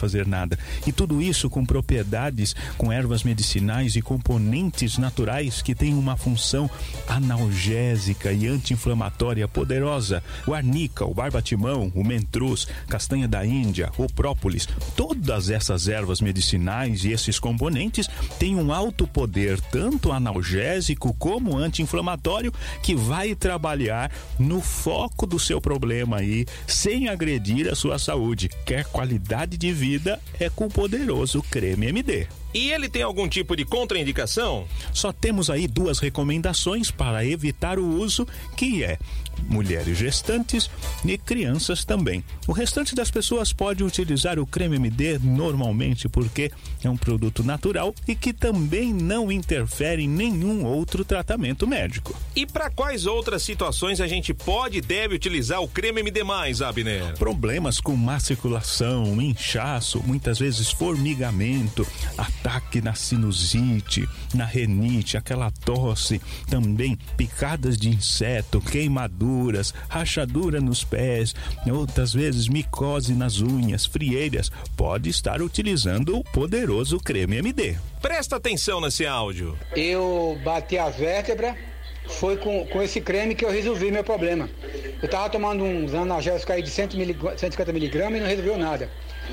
fazer nada. E tudo isso com propriedades, com ervas medicinais e componentes naturais que têm uma função analgésica e anti-inflamatória poderosa. O arnica, o barbatimão, o mentruz, castanha da Índia, o própolis, todas essas ervas medicinais e esses componentes têm um alto poder, tanto analgésico como anti-inflamatório, que vai trabalhar no foco do seu problema aí, sem agredir a sua saúde. Quer qualidade de vida, é com o poderoso Creme MD. E ele tem algum tipo de contraindicação? Só temos aí 2 recomendações para evitar o uso, que é mulheres gestantes e crianças também. O restante das pessoas pode utilizar o Creme MD normalmente, porque é um produto natural e que também não interfere em nenhum outro tratamento médico. E para quais outras situações a gente pode e deve utilizar o Creme MD+, Abner? Problemas com má circulação, inchaço, muitas vezes formigamento, ataque na sinusite, na renite, aquela tosse, também picadas de inseto, queimaduras, rachadura nos pés, outras vezes micose nas unhas, frieiras. Pode estar utilizando o poderoso Creme MD. Presta atenção nesse áudio. Eu bati as vértebras, foi com esse creme que eu resolvi meu problema. Eu tava tomando uns analgésicos aí de 150 miligramas e não resolveu nada.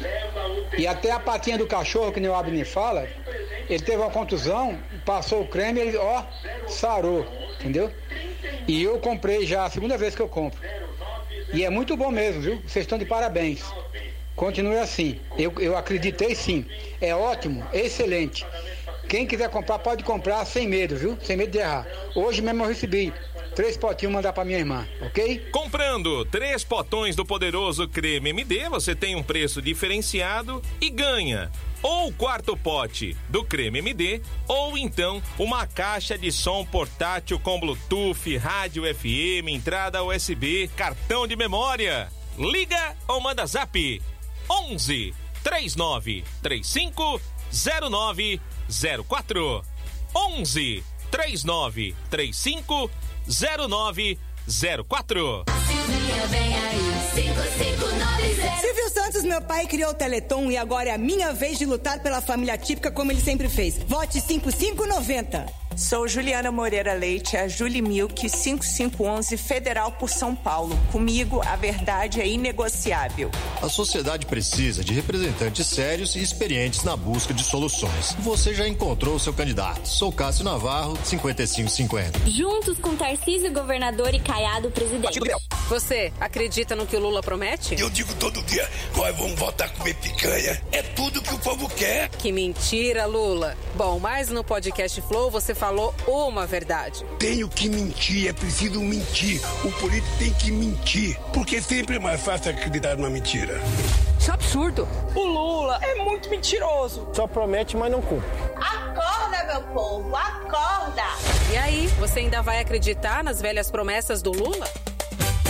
E até a patinha do cachorro, que nem o Abner fala, ele teve uma contusão, passou o creme, ele, sarou, entendeu? E eu comprei já, a segunda vez que eu compro. E é muito bom mesmo, viu? Vocês estão de parabéns. Continue assim. Eu acreditei sim. É ótimo, excelente. Quem quiser comprar, pode comprar sem medo, viu? Sem medo de errar. Hoje mesmo eu recebi 3 potinhos mandar pra minha irmã, ok? Comprando 3 potões do poderoso Creme MD, você tem um preço diferenciado e ganha ou o 4º pote do Creme MD, ou então uma caixa de som portátil com Bluetooth, rádio FM, entrada USB, cartão de memória. Liga ou manda zap 11 39 35 09 04 11 39 35 0904. Silvio Santos, meu pai, criou o Teleton e agora é a minha vez de lutar pela família típica como ele sempre fez. Vote 5590. Sou Juliana Moreira Leite, a Julie Milk, 5511 Federal por São Paulo. Comigo, a verdade é inegociável. A sociedade precisa de representantes sérios e experientes na busca de soluções. Você já encontrou o seu candidato. Sou Cássio Navarro, 5550. Juntos com Tarcísio, governador, e Caiado, presidente. Você acredita no que o Lula promete? Eu digo todo dia, nós vamos voltar a comer picanha. É tudo que o povo quer. Que mentira, Lula. Bom, mas no podcast Flow você falou uma verdade. Tenho que mentir, é preciso mentir. O político tem que mentir, porque sempre é mais fácil acreditar numa mentira. Isso é absurdo. O Lula é muito mentiroso. Só promete, mas não cumpre. Acorda, meu povo, acorda! E aí, você ainda vai acreditar nas velhas promessas do Lula?